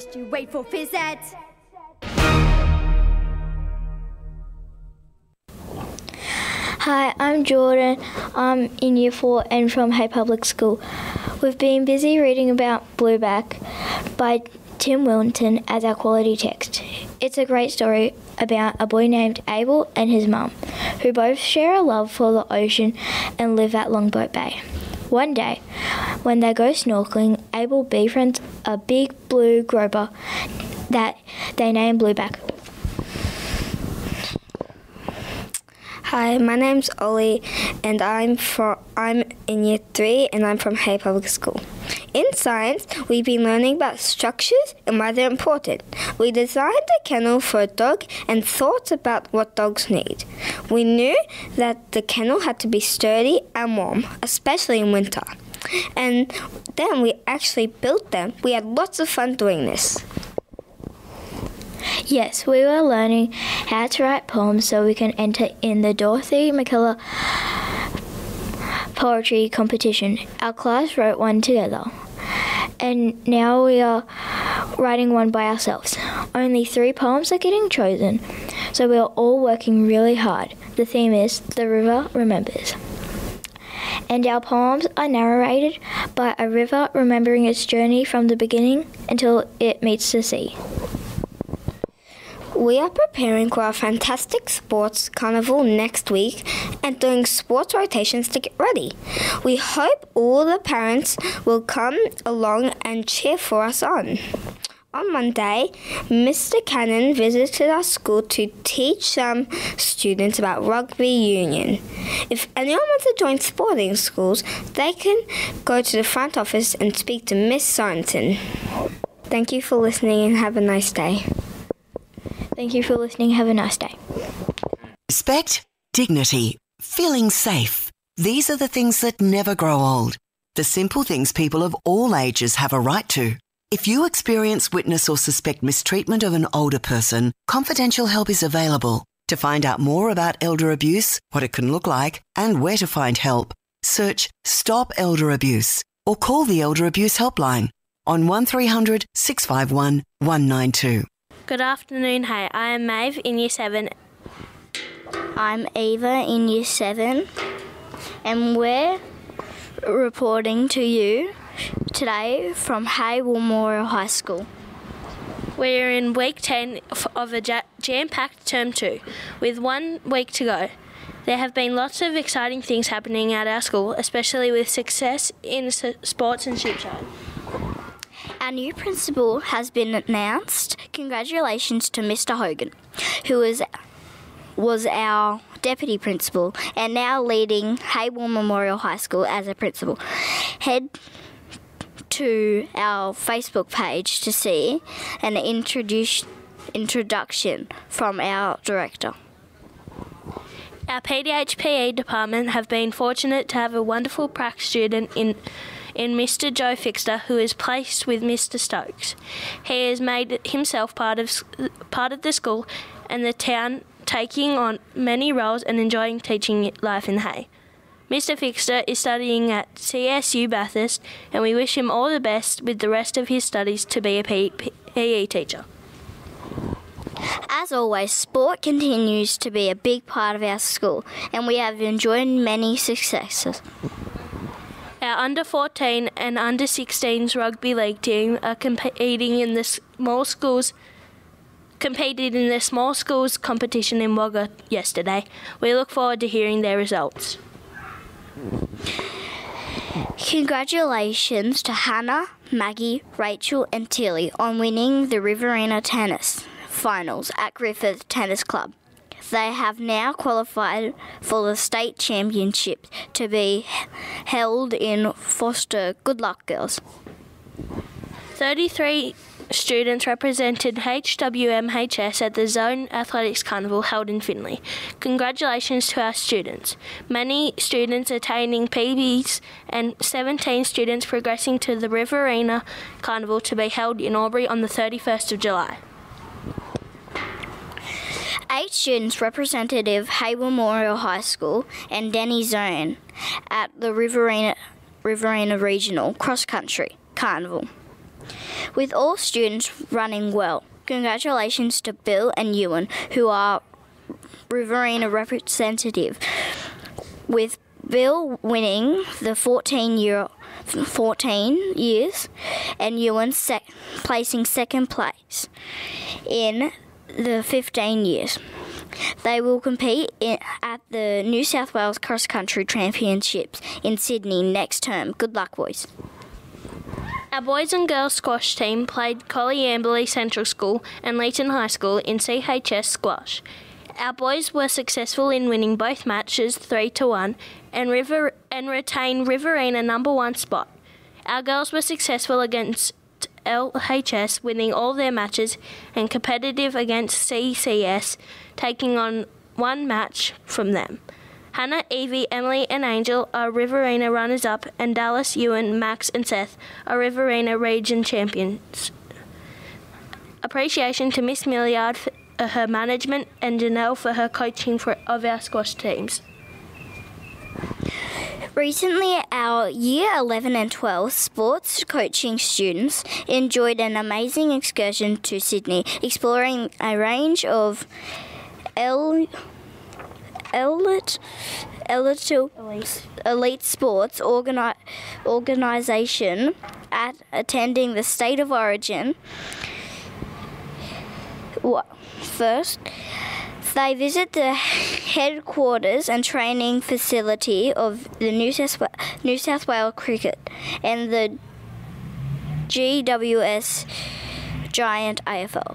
Just you wait for Phys Ed. Hi, I'm Jordan. I'm in Year 4 and from Hay Public School. We've been busy reading about Blueback by Tim Wilton as our quality text. It's a great story about a boy named Abel and his mum, who both share a love for the ocean and live at Longboat Bay. One day, when they go snorkeling, Abel befriends a big blue groper that they name Blueback. Hi, my name's Ollie and I'm in Year 3 and I'm from Hay Public School. In science, we've been learning about structures and why they're important. We designed a kennel for a dog and thought about what dogs need. We knew that the kennel had to be sturdy and warm, especially in winter. And then we actually built them. We had lots of fun doing this. Yes, we were learning how to write poems so we can enter in the Dorothy McKellar poetry competition. Our class wrote one together, and now we are writing one by ourselves. Only 3 poems are getting chosen, so we are all working really hard. The theme is The River Remembers. And our poems are narrated by a river remembering its journey from the beginning until it meets the sea. We are preparing for our fantastic sports carnival next week and doing sports rotations to get ready. We hope all the parents will come along and cheer for us on. On Monday, Mr. Cannon visited our school to teach some students about rugby union. If anyone wants to join sporting schools, they can go to the front office and speak to Miss Sorensen. Thank you for listening and have a nice day. Thank you for listening. Have a nice day. Respect, dignity, feeling safe. These are the things that never grow old. The simple things people of all ages have a right to. If you experience, witness or suspect mistreatment of an older person, confidential help is available. To find out more about elder abuse, what it can look like, and where to find help, search Stop Elder Abuse or call the Elder Abuse Helpline on 1300 651 192. Good afternoon, hey. I am Maeve in Year 7. I'm Eva in Year 7, and we're reporting to you today from Hay Memorial High School. We're in week 10 of a jam-packed term 2, with 1 week to go. There have been lots of exciting things happening at our school, especially with success in sports and Sheepside. Our new principal has been announced. Congratulations to Mr. Hogan, who was our deputy principal and now leading Hayward Memorial High School as a principal. Head to our Facebook page to see an introduction from our director. Our PDHPE department have been fortunate to have a wonderful prac student in Mr. Joe Fixter, who is placed with Mr. Stokes. He has made himself part of the school and the town, taking on many roles and enjoying teaching life in Hay. Mr. Fixter is studying at CSU Bathurst, and we wish him all the best with the rest of his studies to be a PE teacher. As always, sport continues to be a big part of our school, and we have enjoyed many successes. Our under-14 and under-16s rugby league team are competed in the small schools competition in Wagga yesterday. We look forward to hearing their results. Congratulations to Hannah, Maggie, Rachel and Tilly on winning the Riverina Tennis Finals at Griffith Tennis Club. They have now qualified for the state championship to be held in Foster. Good luck, girls. 33 students represented HWMHS at the Zone Athletics Carnival held in Finley. Congratulations to our students. Many students attaining PBs and 17 students progressing to the Riverina Carnival to be held in Albury on the 31st of July. 8 students represented Hay Memorial High School and Denny Zone at the Riverina Regional Cross Country Carnival. With all students running well, congratulations to Bill and Ewan, who are Riverina representative, with Bill winning the 14 years and Ewan placing second place in the 15 years. They will compete at the New South Wales Cross Country Championships in Sydney next term. Good luck, boys. Our boys and girls squash team played Collyamberley Central School and Leeton High School in CHS squash. Our boys were successful in winning both matches 3-1 and retained Riverina number 1 spot. Our girls were successful against LHS, winning all their matches, and competitive against CCS, taking on 1 match from them. Hannah, Evie, Emily and Angel are Riverina runners-up, and Dallas, Ewan, Max and Seth are Riverina region champions. Appreciation to Miss Milliard for her management and Janelle for her coaching of our squash teams. Recently, our Year 11 and 12 sports coaching students enjoyed an amazing excursion to Sydney, exploring a range of elite sports organisation at attending the State of Origin. First, they visit the headquarters and training facility of the New South Wales Cricket and the GWS Giant AFL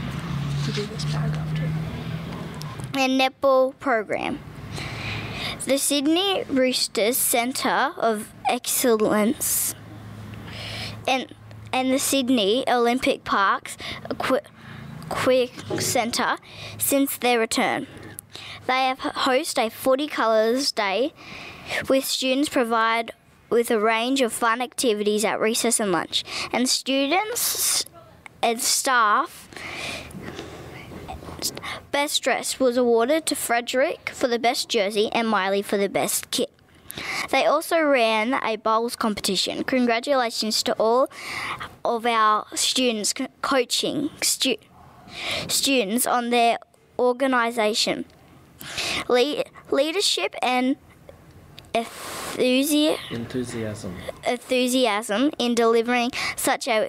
and netball program. The Sydney Roosters Centre of Excellence and the Sydney Olympic Parks Quick Centre since their return. They have host a Footy Colours Day with students provide with a range of fun activities at recess and lunch, and students and staff. Best dress was awarded to Frederick for the best jersey and Miley for the best kit. They also ran a bowls competition. Congratulations to all of our students coaching students on their organisation, leadership and enthusiasm in delivering such a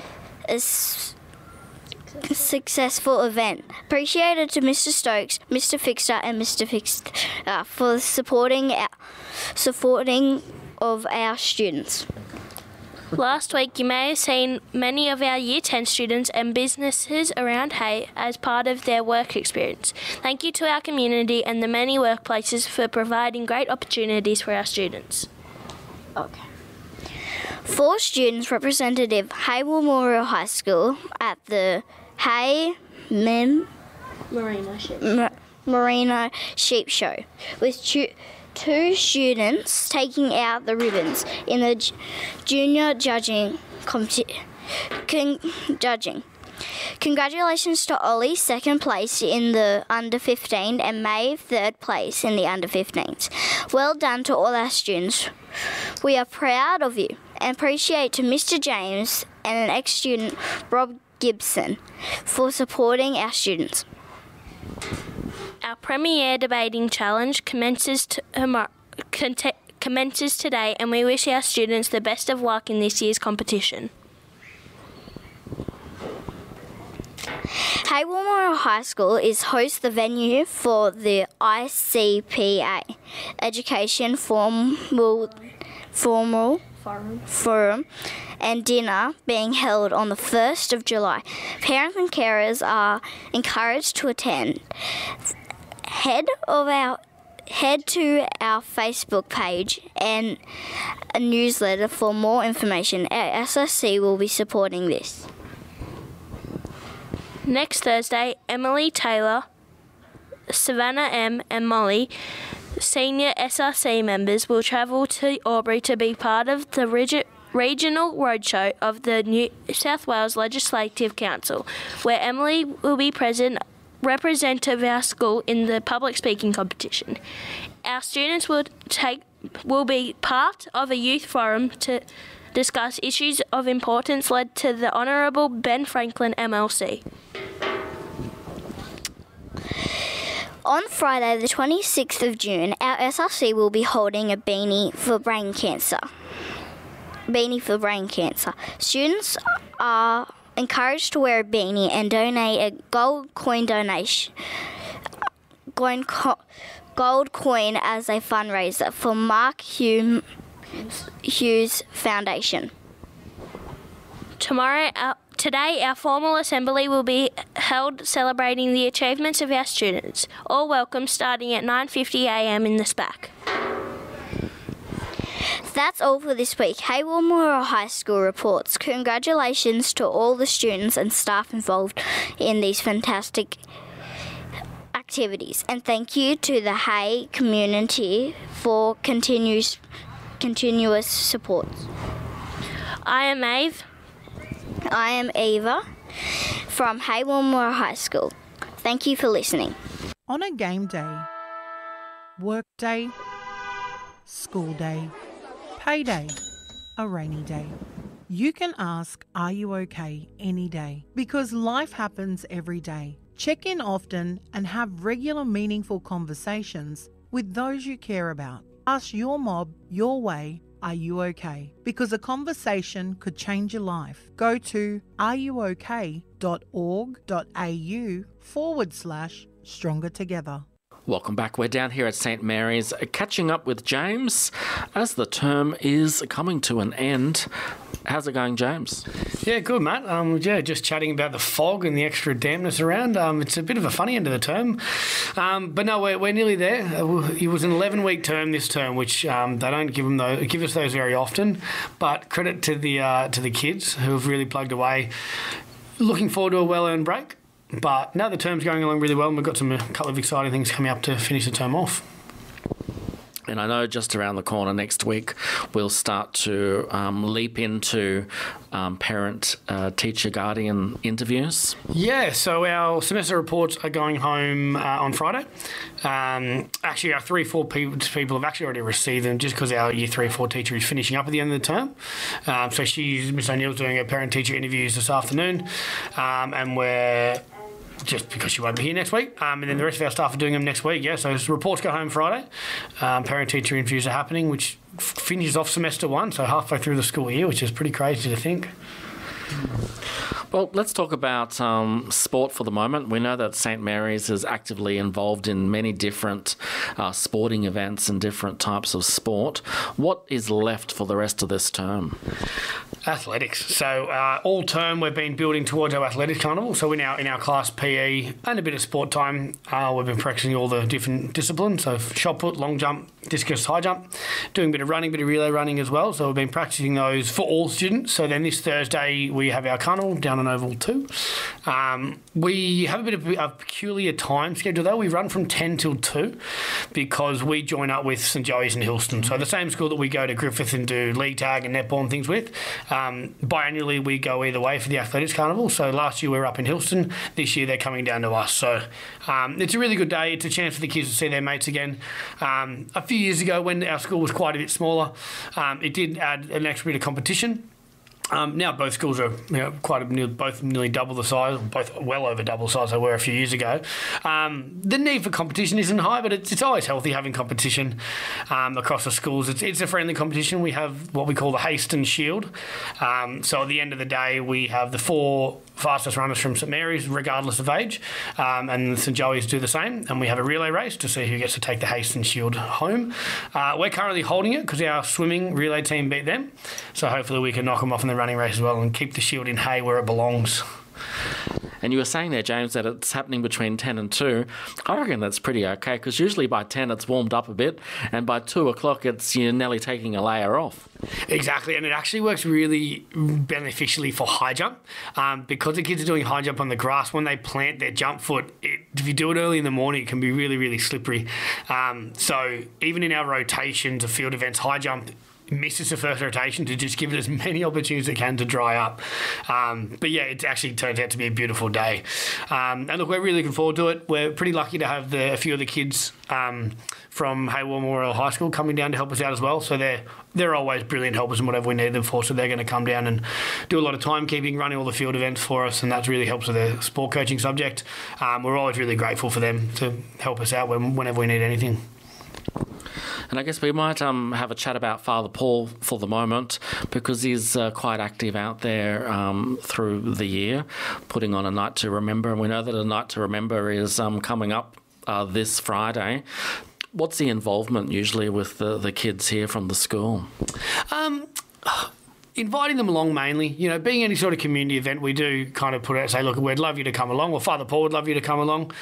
successful event. Appreciated to Mr. Stokes, Mr. Fixter and Mr. Fixter for supporting of our students. Last week, you may have seen many of our Year 10 students and businesses around Hay as part of their work experience. Thank you to our community and the many workplaces for providing great opportunities for our students. Okay. 4 students representative Hay Memorial High School at the Hay Merino Sheep Show, with 2 students taking out the ribbons in the junior judging. Congratulations to Ollie, 2nd place in the under 15, and Maeve, 3rd place in the under 15s. Well done to all our students. We are proud of you and appreciate to Mr. James and an ex-student, Rob Gibson, for supporting our students. Our Premier Debating Challenge commences today, and we wish our students the best of luck in this year's competition. Hay Memorial High School is host the venue for the ICPA Education Formal Forum and dinner being held on the 1st of July. Parents and carers are encouraged to attend. Head to our Facebook page and a newsletter for more information. Our SRC will be supporting this. Next Thursday, Emily Taylor, Savannah M and Molly, senior SRC members, will travel to Albury to be part of the regional roadshow of the New South Wales Legislative Council, where Emily will be representative of our school in the public speaking competition. Our students will be part of a youth forum discuss issues of importance led to the Honourable Ben Franklin MLC. On Friday, the 26th of June, our SRC will be holding a beanie for brain cancer. Students are encouraged to wear a beanie and donate a gold coin as a fundraiser for Mark Hughes Foundation. Today, our formal assembly will be held celebrating the achievements of our students. All welcome, starting at 9:50am in the SPAC. That's all for this week. Hayward Memorial High School reports. Congratulations to all the students and staff involved in these fantastic activities. And thank you to the Hay community for continuous support. I am Ave. I am Eva from Hayward Memorial High School. Thank you for listening. On a game day, work day, school day, payday, a rainy day, you can ask, "Are you okay?" any day, because life happens every day. Check in often and have regular meaningful conversations with those you care about. Ask your mob your way, "Are you okay?" Because a conversation could change your life. Go to areyouok.org.au/stronger together. Welcome back. We're down here at St Mary's catching up with James as the term is coming to an end. How's it going, James? Yeah, good, Matt. Just chatting about the fog and the extra dampness around. It's a bit of a funny end of the term. But no, we're nearly there. It was an 11-week term this term, which they don't give us those very often. But credit to the kids who have really plugged away. Looking forward to a well-earned break. But no, the term's going along really well, and we've got a couple of exciting things coming up to finish the term off. And I know just around the corner next week we'll start to leap into parent, teacher, guardian interviews. Yeah, so our semester reports are going home on Friday. Actually, our 3-4 people have actually already received them just because our Year 3-4 teacher is finishing up at the end of the term. So Miss O'Neill's doing her parent-teacher interviews this afternoon, and we're... just because she won't be here next week. And then the rest of our staff are doing them next week, yeah. So reports go home Friday. Parent-teacher interviews are happening, which finishes off semester 1, so halfway through the school year, which is pretty crazy to think. Well, let's talk about sport for the moment. We know that St Mary's is actively involved in many different sporting events and different types of sport. What is left for the rest of this term? Athletics. So all term we've been building towards our athletics carnival. So in our class PE and a bit of sport time, we've been practicing all the different disciplines. So shot put, long jump, discus, high jump, doing a bit of running, bit of relay running as well. So we've been practicing those for all students. So then this Thursday we have our carnival down on Oval 2. We have a bit of a peculiar time schedule though. We run from 10 till 2 because we join up with St Joey's in Hillston. So the same school that we go to Griffith and do league tag and netball and things with. Biannually we go either way for the athletics carnival. So last year we were up in Hillston. This year they're coming down to us. So it's a really good day. It's a chance for the kids to see their mates again. A few years ago when our school was quite a bit smaller, it did add an extra bit of competition. Now both schools are both nearly double the size, both well over double the size they were a few years ago. The need for competition isn't high, but it's always healthy having competition across the schools. It's a friendly competition. We have what we call the Haston Shield. So at the end of the day, we have the 4 fastest runners from St Mary's, regardless of age, and St Joey's do the same. And we have a relay race to see who gets to take the Haston Shield home. We're currently holding it because our swimming relay team beat them. So hopefully we can knock them off in the running race as well and keep the shield in Hay where it belongs. And you were saying there, James, that it's happening between 10 and 2. I reckon that's pretty okay because usually by 10 it's warmed up a bit and by 2 o'clock it's nearly taking a layer off. Exactly, and it actually works really beneficially for high jump because the kids are doing high jump on the grass. When they plant their jump foot, if you do it early in the morning, it can be really, really slippery. So even in our rotations of field events, high jump misses the first rotation to just give it as many opportunities as it can to dry up. But yeah, it actually turns out to be a beautiful day. And look, we're really looking forward to it. We're pretty lucky to have a few of the kids from Hayward Memorial High School coming down to help us out as well. So they're always brilliant helpers in whatever we need them for. So they're going to come down and do a lot of timekeeping, running all the field events for us, and that really helps with the sport coaching subject. We're always really grateful for them to help us out whenever we need anything. And I guess we might have a chat about Father Paul for the moment, because he's quite active out there through the year, putting on a Night to Remember. And we know that a Night to Remember is coming up this Friday. What's the involvement usually with the kids here from the school? Inviting them along mainly. Being any sort of community event, we do kind of put out and say, look, we'd love you to come along, or Father Paul would love you to come along.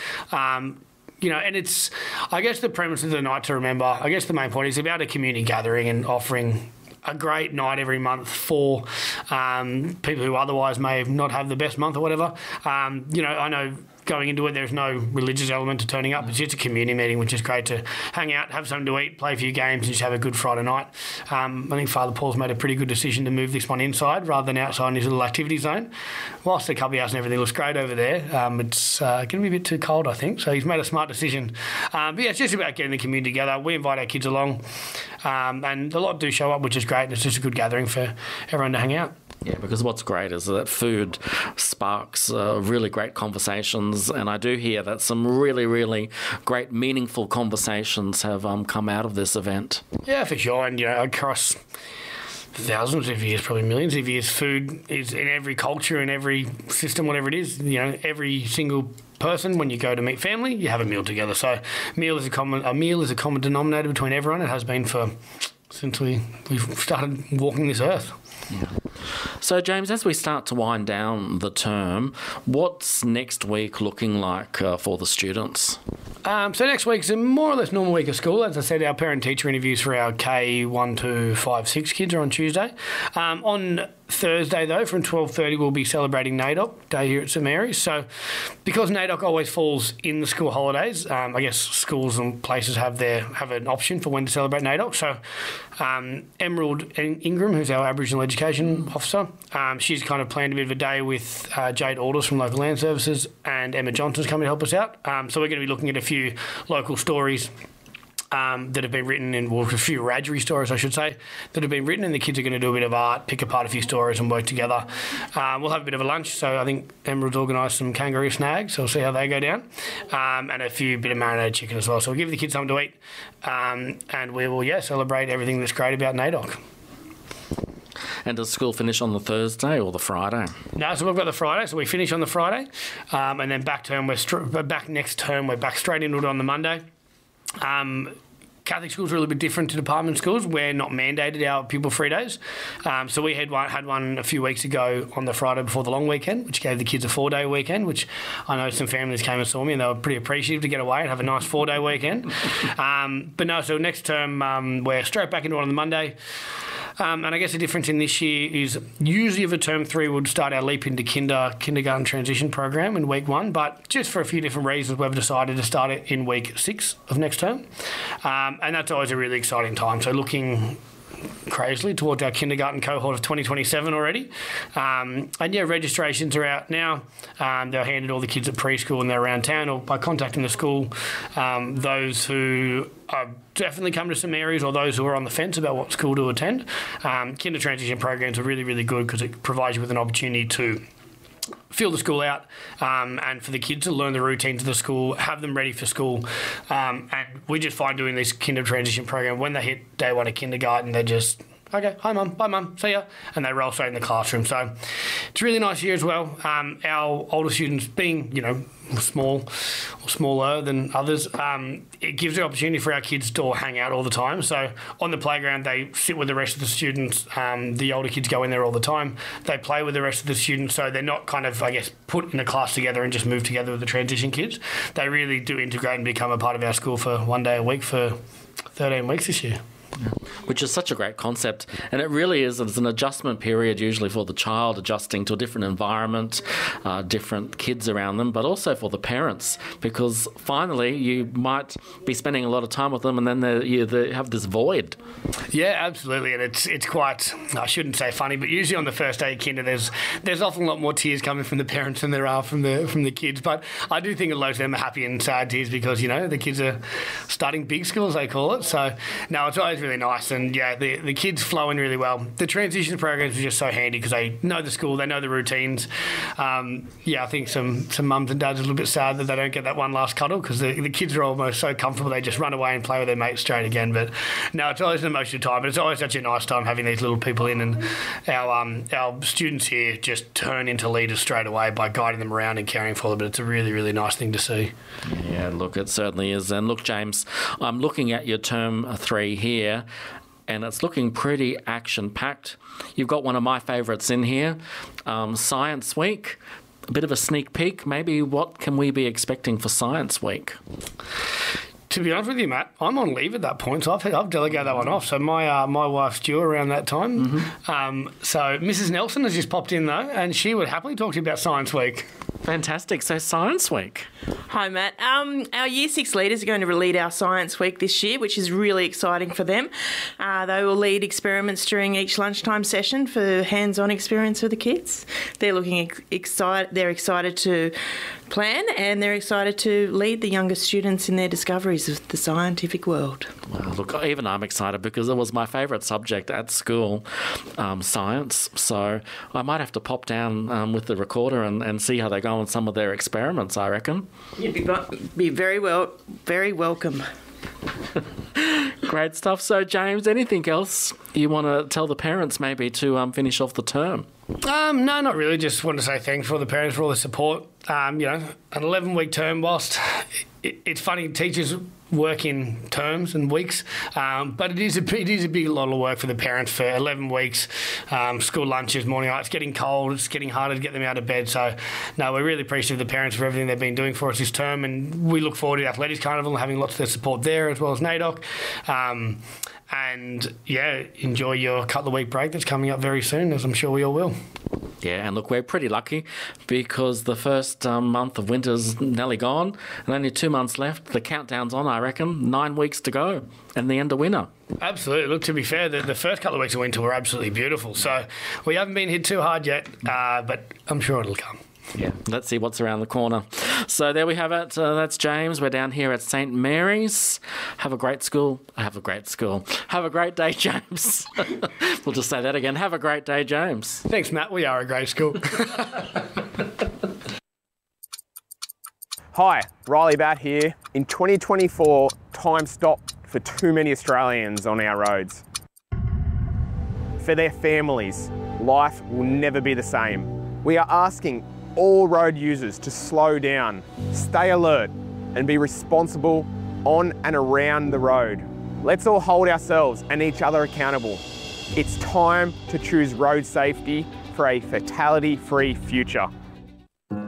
And it's, I guess the premise of the Night to Remember, I guess the main point is about a community gathering and offering a great night every month for people who otherwise may not have the best month or whatever. I know going into it, there's no religious element to turning up. It's just a community meeting, which is great to hang out, have something to eat, play a few games, and just have a good Friday night. I think Father Paul's made a pretty good decision to move this one inside rather than outside in his little activity zone. Whilst the cubby house and everything looks great over there, it's going to be a bit too cold, I think. So he's made a smart decision. But yeah, it's just about getting the community together. We invite our kids along, and a lot do show up, which is great. And it's just a good gathering for everyone to hang out. Yeah, because what's great is that food sparks really great conversations, and I do hear that some really, really great, meaningful conversations have come out of this event. Yeah, for sure, and across thousands of years, probably millions of years, food is in every culture, in every system, whatever it is. Every single person, when you go to meet family, you have a meal together. So, a meal is a common denominator between everyone. It has been since we've started walking this earth. Yeah. So, James, as we start to wind down the term, what's next week looking like for the students? So next week's a more or less normal week of school. As I said, our parent-teacher interviews for our K1 to 5, 6 kids are on Tuesday. On Thursday, though, from 12:30, we'll be celebrating NAIDOC Day here at St Mary's. So because NAIDOC always falls in the school holidays, I guess schools and places have an option for when to celebrate NAIDOC. So Emerald Ingram, who's our Aboriginal Education Officer, she's kind of planned a bit of a day with Jade Aldous from Local Land Services, and Emma Johnson's coming to help us out. So we're going to be looking at a few local stories that have been written, a few Radgery stories, I should say, that have been written, and the kids are going to do a bit of art, pick apart a few stories and work together. We'll have a bit of a lunch, so I think Emerald's organised some kangaroo snags, so we'll see how they go down, and a bit of marinated chicken as well. So we'll give the kids something to eat, and we will, celebrate everything that's great about NAIDOC. And does school finish on the Thursday or the Friday? No, so we've got the Friday, so we finish on the Friday, and then back next term, we're back straight into it on the Monday. Catholic schools are a little bit different to department schools. We're not mandated our pupil-free days. So we had one a few weeks ago on the Friday before the long weekend, which gave the kids a 4-day weekend, which I know some families came and saw me and they were pretty appreciative to get away and have a nice 4-day weekend. But no, so next term we're straight back into it on the Monday. And I guess the difference in this year is usually for term 3 we'd start our Leap into Kindergarten transition program in week 1, but just for a few different reasons we've decided to start it in week 6 of next term. And that's always a really exciting time. So looking crazily towards our kindergarten cohort of 2027 already. Registrations are out now. They're handed to all the kids at preschool and they're around town, or by contacting the school, those who are definitely come to St Mary's or those who are on the fence about what school to attend. Kinder transition programs are really, really good because it provides you with an opportunity to feel the school out, and for the kids to learn the routines of the school, have them ready for school. And we just find doing this kinder transition program, when they hit day 1 of kindergarten, they're just, okay, hi mum, bye mum, see ya, and they roll straight in the classroom. So it's a really nice year as well. Our older students being, small or smaller than others, it gives the opportunity for our kids to all hang out all the time. So on the playground, they sit with the rest of the students. The older kids go in there all the time. They play with the rest of the students, so they're not kind of, put in a class together and just move together with the transition kids. They really do integrate and become a part of our school for 1 day a week for 13 weeks this year. Which is such a great concept, and it really is. It's an adjustment period usually for the child, adjusting to a different environment, different kids around them, but also for the parents, because finally you might be spending a lot of time with them and then they have this void. Yeah, absolutely, and it's quite, I shouldn't say funny, but usually on the first day of kinder there's often a lot more tears coming from the parents than there are from the kids, but I do think a lot of them are happy and sad tears because, the kids are starting big school, as they call it, so no, it's always really nice, and yeah, the kids flow in really well. The transition programs are just so handy because they know the school, they know the routines. I think some mums and dads are a little bit sad that they don't get that one last cuddle because the kids are almost so comfortable they just run away and play with their mates straight again. But no, it's always an emotional time, but it's always such a nice time having these little people in, and our students here just turn into leaders straight away by guiding them around and caring for them. But it's a really, really nice thing to see. Yeah, look, it certainly is. And look, James, I'm looking at your term 3 here, and it's looking pretty action-packed. You've got one of my favourites in here, Science Week. A bit of a sneak peek. Maybe what can we be expecting for Science Week? To be honest with you, Matt, I'm on leave at that point, so I've delegated that one off. So my wife's due around that time. So Mrs. Nelson has just popped in, though, and she would happily talk to you about Science Week. Fantastic. So Science Week. Hi, Matt. Our Year 6 leaders are going to lead our Science Week this year, which is really exciting for them. They will lead experiments during each lunchtime session for hands-on experience for the kids. They're looking excited. They're excited to plan, and they're excited to lead the younger students in their discoveries of the scientific world. Well, look, even I'm excited because it was my favourite subject at school, science. So I might have to pop down with the recorder and see how they go on some of their experiments, I reckon. You'd be very welcome. Great stuff. So, James, anything else you want to tell the parents maybe to finish off the term? No, not really. Just want to say thanks for all the parents for all the support. An 11-week term, whilst it's funny, teachers work in terms and weeks, but it is a big lot of work for the parents for 11 weeks. School lunches, morning, it's getting cold, it's getting harder to get them out of bed. So, no, we're really appreciative of the parents for everything they've been doing for us this term, and we look forward to the Athletics Carnival and having lots of their support there as well as NAIDOC. And yeah, enjoy your couple of week break that's coming up very soon, as I'm sure we all will. Yeah, and look, we're pretty lucky because the first month of winter's nearly gone and only 2 months left. The countdown's on, I reckon. 9 weeks to go and the end of winter. Absolutely. Look, to be fair, the first couple of weeks of winter were absolutely beautiful. So we haven't been hit too hard yet, but I'm sure it'll come. Yeah, let's see what's around the corner. So there we have it. That's James. We're down here at St. Mary's. Have a great school. Have a great school. Have a great day, James. We'll just say that again. Have a great day, James. Thanks, Matt. We are a great school. Hi, Riley Batt here. In 2024, time stopped for too many Australians on our roads. For their families, life will never be the same. We are asking all road users to slow down, stay alert, and be responsible on and around the road. Let's all hold ourselves and each other accountable. It's time to choose road safety for a fatality-free future.